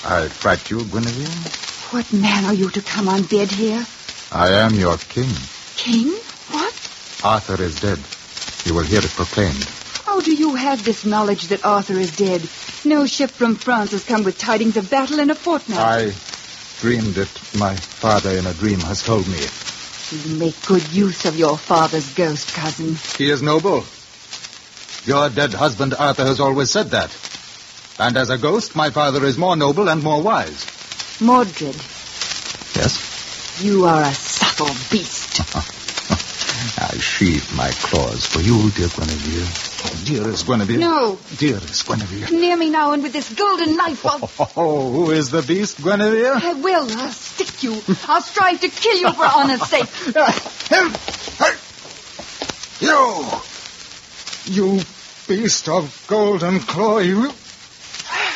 I fright you, Guinevere? What man are you to come on bed here? I am your king. King? What? Arthur is dead. You will hear it proclaimed. How do you have this knowledge that Arthur is dead? No ship from France has come with tidings of battle in a fortnight. I dreamed it. My father in a dream has told me. You make good use of your father's ghost, cousin. He is noble. Your dead husband Arthur has always said that. And as a ghost, my father is more noble and more wise. Mordred. Yes? You are a subtle beast. I sheathe my claws for you, dear Guinevere. Oh, dearest Guinevere. No. Dearest Guinevere. Come near me now, and with this golden knife Oh, who is the beast, Guinevere? I will. I'll stick you. I'll strive to kill you for honor's sake. You beast of golden claw, you...